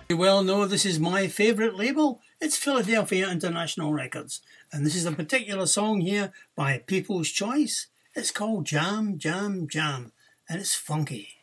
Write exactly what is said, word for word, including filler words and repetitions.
You well know this is my favourite label. It's Philadelphia International Records. And this is a particular song here by People's Choice. It's called Jam, Jam, Jam. And it's funky.